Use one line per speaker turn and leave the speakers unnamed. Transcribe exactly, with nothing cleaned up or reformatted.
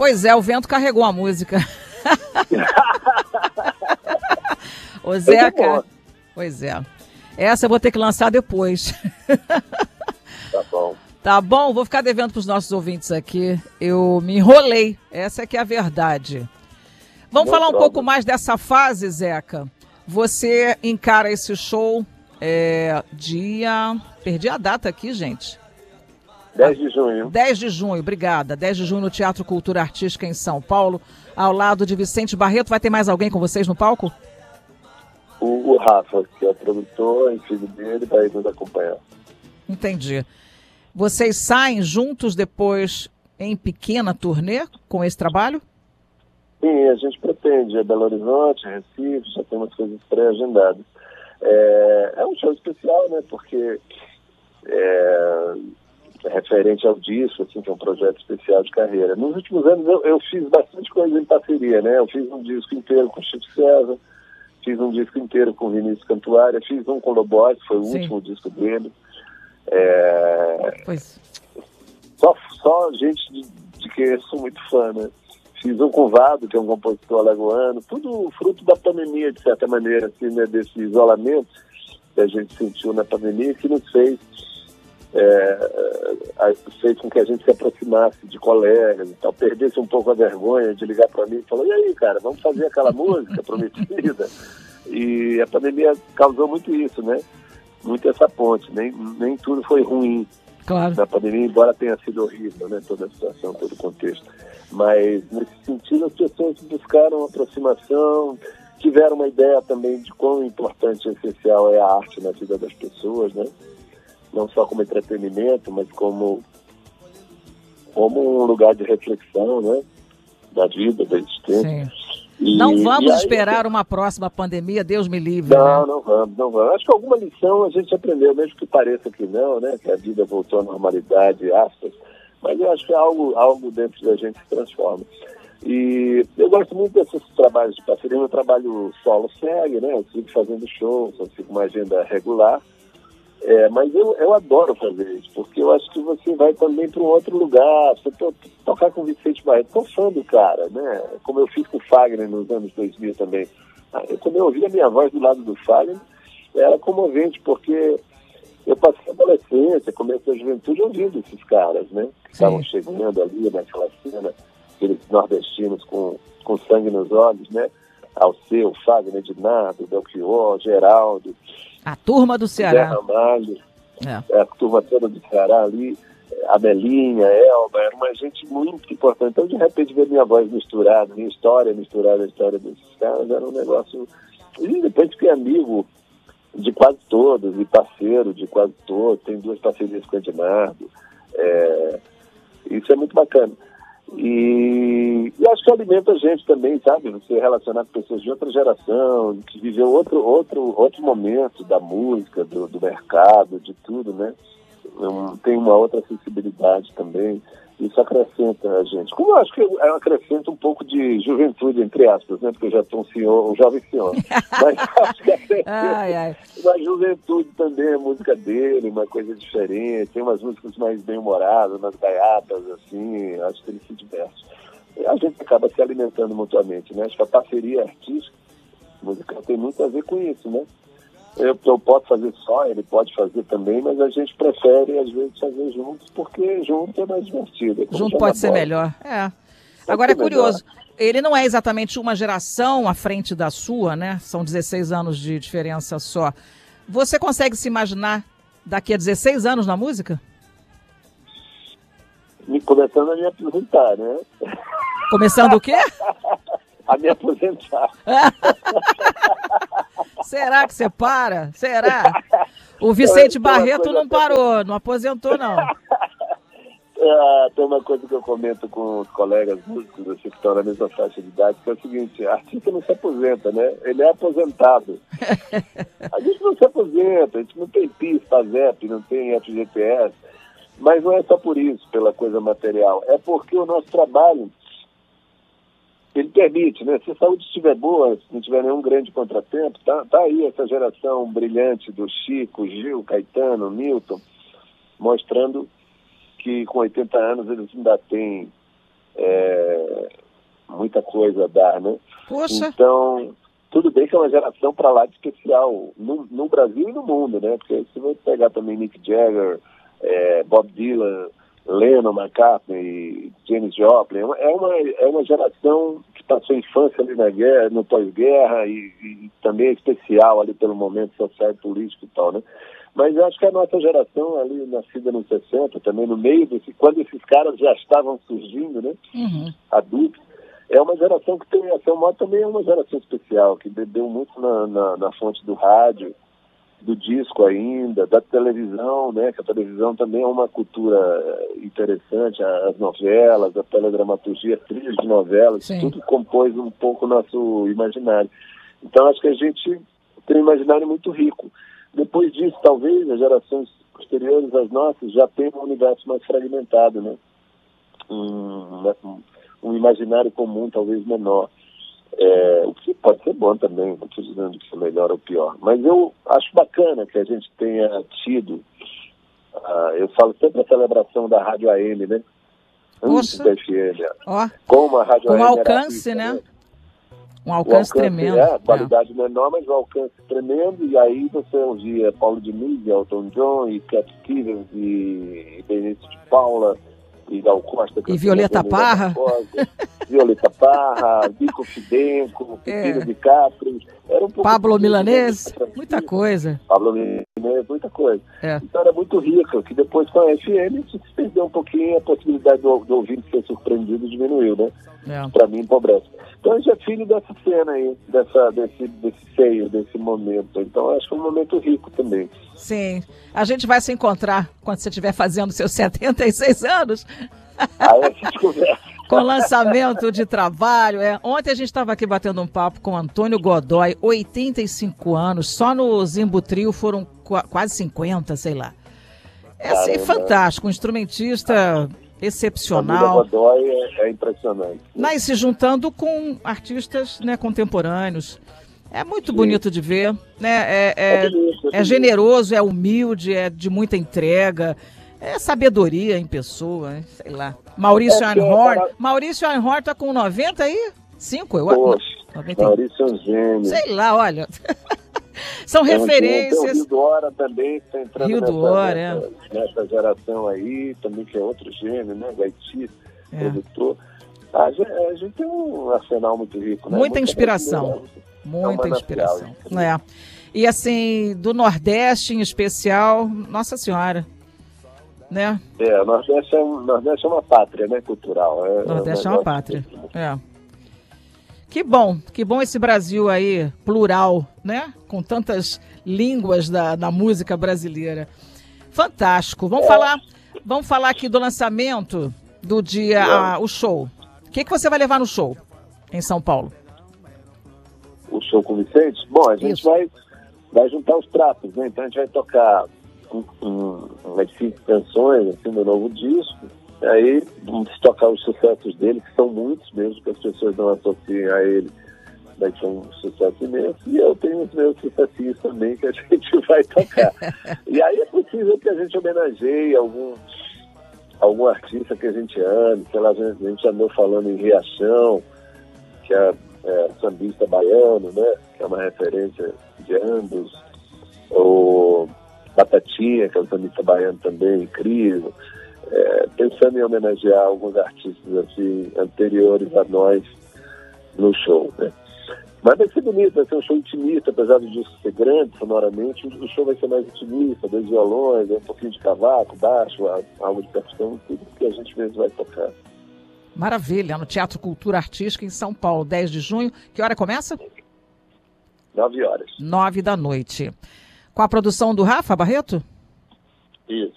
Pois é, o vento carregou a música. Ô Zeca, pois é. Essa eu vou ter que lançar depois.
Tá bom.
Tá bom, vou ficar devendo para os nossos ouvintes aqui. Eu me enrolei, essa é que é a verdade. Vamos
Não
falar um
droga.
pouco mais dessa fase, Zeca. Você encara esse show é, dia... Perdi a data aqui, gente.
dez de junho.
dez de junho, obrigada. dez de junho no Teatro Cultura Artística em São Paulo, ao lado de Vicente Barreto. Vai ter mais alguém com vocês no palco?
O, o Rafa, que é produtor e filho dele, vai nos acompanhar.
Entendi. Vocês saem juntos depois em pequena turnê com esse trabalho?
Sim, a gente pretende. É Belo Horizonte, Recife, já tem umas coisas pré-agendadas. É, é um show especial, né? Porque é, é referente ao disco, assim, que é um projeto especial de carreira. Nos últimos anos eu, eu fiz bastante coisa em parceria, né? Eu fiz um disco inteiro com o Chico César, fiz um disco inteiro com o Vinícius Cantuária, fiz um com o Lobois, que foi o
Sim.
último disco dele. É,
Pois.
só, só gente de, de quem eu sou muito fã, né? Fiz um com o Vado, que é um compositor alagoano, tudo fruto da pandemia, de certa maneira, assim, né? Desse isolamento que a gente sentiu na pandemia, que nos fez, é, fez com que a gente se aproximasse de colegas e tal, perdesse um pouco a vergonha de ligar para mim e falar, e aí, cara, vamos fazer aquela música prometida? E a pandemia causou muito isso, né? Muito essa ponte, nem, nem tudo foi ruim
Claro.
na pandemia, embora tenha sido horrível, né, toda a situação, todo o contexto. Mas, nesse sentido, as pessoas buscaram aproximação, tiveram uma ideia também de quão importante e essencial é a arte na vida das pessoas, né? Não só como entretenimento, mas como, como um lugar de reflexão, né? Da vida, da existência.
Sim.
E,
Não vamos
e aí,
esperar uma próxima pandemia, Deus me livre.
Não,
né?
não vamos, não vamos. Acho que alguma lição a gente aprendeu, mesmo que pareça que não, né? Que a vida voltou à normalidade, aspas. Mas eu acho que algo, algo dentro da gente se transforma. E eu gosto muito desses trabalhos de parceria. Meu trabalho solo segue, né? Eu sigo fazendo shows, eu sigo uma agenda regular. É, mas eu, eu adoro fazer isso, porque eu acho que você vai também para um outro lugar. Você to, tocar com o Vicente Barreto, tô fã do cara, né? Como eu fiz com o Fagner nos anos dois mil também. Eu, quando eu ouvi a minha voz do lado do Fagner, era comovente, porque eu passei a adolescência, começo da juventude ouvindo esses caras, né? Que estavam chegando ali naquela cena, aqueles nordestinos com, com sangue nos olhos, né? Alceu, Fagner, Ednardo, Belchior, Geraldo.
A turma do Ceará.
Zé Ramalho,
é.
a turma toda do Ceará ali, a Belinha, Elba, era uma gente muito importante. Então, de repente, ver minha voz misturada, minha história misturada, a história desses caras, era um negócio... E depois fiquei amigo de quase todos, e parceiro de quase todos, tem duas parcerias com o Ednardo. É... Isso é muito bacana. E, e acho que alimenta a gente também, sabe? Você relacionar com pessoas de outra geração, que viveu outro, outro, outro momento da música, do, do mercado, de tudo, né? Um, tem uma outra sensibilidade também. Isso acrescenta a gente. Como eu acho que eu acrescento um pouco de juventude, entre aspas, né? Porque eu já estou um senhor, um jovem senhor. Mas acho que acrescenta
ai, ai.
uma juventude também, a música dele, uma coisa diferente. Tem umas músicas mais bem-humoradas, umas gaiatas, assim. Acho que ele se diverte. E a gente acaba se alimentando mutuamente, né? Acho que a parceria artística, musical, tem muito a ver com isso, né? Eu, eu posso fazer só, ele pode fazer também, mas a gente prefere, às vezes, fazer juntos, porque junto é mais divertido. É
junto pode ser bola. melhor, é. Pode Agora é curioso, melhor. Ele não é exatamente uma geração à frente da sua, né? São dezesseis anos de diferença só. Você consegue se imaginar daqui a dezesseis anos na música?
Me começando a me aposentar, né?
Começando o quê?
A me aposentar.
Será que você para? Será? O Vicente Barreto não parou, não aposentou, não.
Ah, tem uma coisa que eu comento com os colegas músicos assim, que estão na mesma faixa de idade, que é o seguinte: artista não se aposenta, né? Ele é aposentado. A gente não se aposenta, a gente não tem P I S, PASEP, não tem F G T S, mas não é só por isso, pela coisa material, é porque o nosso trabalho ele permite, né? Se a saúde estiver boa, se não tiver nenhum grande contratempo, tá, tá aí essa geração brilhante do Chico, Gil, Caetano, Milton, mostrando que com oitenta anos eles ainda têm é, muita coisa a dar, né?
Poxa.
Então, tudo bem que é uma geração para lá de especial, no, no Brasil e no mundo, né? Porque você vai pegar também Mick Jagger, é, Bob Dylan, Lennon, McCartney, Janis Joplin, é uma, é uma, é uma geração que passou a infância ali na guerra, no pós-guerra e, e também é especial ali pelo momento social e político e tal, né? Mas eu acho que a nossa geração ali, nascida nos sessenta, também no meio desse, quando esses caras já estavam surgindo, né?
Uhum.
Adultos, é uma geração que tem, a Seu Modo também é uma geração especial, que bebeu muito na, na, na fonte do rádio, do disco ainda, da televisão, né? Que a televisão também é uma cultura interessante, as novelas, a teledramaturgia, trilhas de novelas,
Sim.
tudo compôs um pouco o nosso imaginário. Então acho que a gente tem um imaginário muito rico. Depois disso, talvez, as gerações posteriores às nossas já tenham um universo mais fragmentado, né? Um, um imaginário comum talvez menor. É, o que pode ser bom também, não estou dizendo que é melhor ou pior. Mas eu acho bacana que a gente tenha tido, uh, eu falo sempre a celebração da Rádio A M, né? Antes da F M.
Ó,
como a Rádio
com
A M
alcance,
era
né?
né?
Um alcance, alcance tremendo.
É, a qualidade é. menor, mas o alcance tremendo. E aí você ouvia Paulo Diniz, Elton John, e Cat Stevens, e, e Benício de Paula, e Gal Costa.
E Violeta Parra.
Violeta Parra, Bico Fidenco, Pepino é. de Capri. Era um pouco
Pablo Milanês, muita coisa.
Pablo Milanês, muita coisa.
É.
Então era muito rico, que depois com a F M se perdeu um pouquinho, a possibilidade do, do ouvinte ser surpreendido diminuiu, né?
É.
Para mim, empobrece. Então, a gente é filho dessa cena aí, dessa, desse, desse seio, desse momento. Então, acho que é um momento rico também.
Sim. A gente vai se encontrar quando você estiver fazendo seus setenta e seis anos.
Aí a gente conversa.
Com lançamento de trabalho. É. Ontem a gente estava aqui batendo um papo com Antônio Godoy, oitenta e cinco anos. Só no Zimbutril foram qu- quase cinquenta, sei lá. É assim, fantástico. Um instrumentista excepcional.
A Godoy é, é impressionante.
Mas se juntando com artistas, né, contemporâneos. É muito Sim. bonito de ver, né? É, é, é, bonito, é, é generoso, é humilde, é de muita entrega, é sabedoria em pessoa, sei lá. Maurício é, Einhorn. Para... Maurício Einhorn tá com noventa e cinco, eu acho.
Poxa, noventa... Maurício é um gênio.
Sei lá, olha. São
é
referências.
Tem o Rio do Hora também, que está entrando
Rio
nessa,
do Hora,
nessa,
é.
nessa geração aí, também que é outro gênio, né? Gaiti,
é.
produtor. A gente, a gente tem um arsenal muito rico, né?
Muita inspiração. Muita é inspiração. É. E assim, do Nordeste em especial, Nossa Senhora. Né?
É, o Nordeste é, um, Nordeste é uma pátria, né, cultural. É,
Nordeste é, é uma pátria. É. Que bom, que bom esse Brasil aí, plural, né? Com tantas línguas da, da música brasileira. Fantástico. Vamos, é. falar, vamos falar aqui do lançamento do dia, a, o show. O que, que você vai levar no show em São Paulo?
O show com o Vicente? Bom, a gente vai, vai juntar os trapos, né? Então a gente vai tocar um, um, umas cinco canções assim, do novo disco. Aí vamos tocar os sucessos dele, que são muitos mesmo, que as pessoas não associem a ele. Vai ser um sucesso imenso. E eu tenho os meus sucessinhos também que a gente vai tocar. E aí é possível que a gente homenageie algum, algum artista que a gente ame. Sei lá, a gente, a gente andou falando em Riachão, que é, é sambista baiano, né? Que é uma referência de ambos. Ou Batatinha, que é um sambista baiano também, incrível. É, pensando em homenagear alguns artistas assim, anteriores a nós no show, né? Mas vai ser bonito, vai ser um show intimista, apesar do disco ser grande sonoramente, o show vai ser mais intimista, dois violões, um pouquinho de cavaco, baixo, algo de percussão, tudo que a gente mesmo vai tocar.
Maravilha, no Teatro Cultura Artística em São Paulo, dez de junho. Que hora começa?
Nove horas.
Nove da noite. Com a produção do Rafa Barreto?
Isso.